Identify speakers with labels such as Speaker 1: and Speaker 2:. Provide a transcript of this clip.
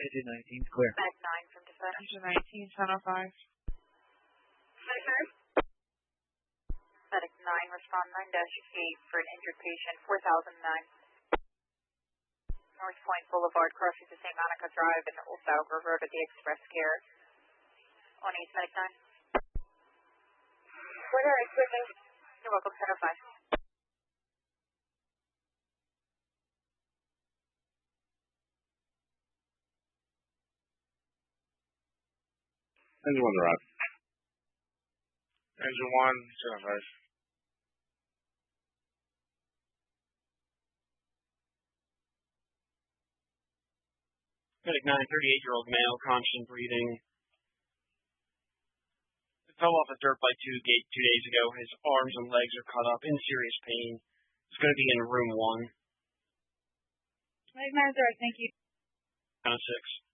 Speaker 1: Engine 19 clear.
Speaker 2: Medic 9 from Defense.
Speaker 3: Engine 19, 1005.
Speaker 2: Medic 9, respond 9-8 for an injured patient, 4009. North Point Boulevard, crossing to St. Monica Drive and Old Bauer Road at the Express Care. On East Medic 9.
Speaker 4: Order equipment.
Speaker 2: You're welcome, 1005.
Speaker 5: Engine 1 arrived. Engine 1, 1005.
Speaker 6: Medic 9, 38-year-old male, conscious and breathing. Fell off a dirt bike 2 days ago. His arms and legs are cut up, in serious pain. He's going to be in room 1.
Speaker 3: Medic 9, thank you.
Speaker 6: 6.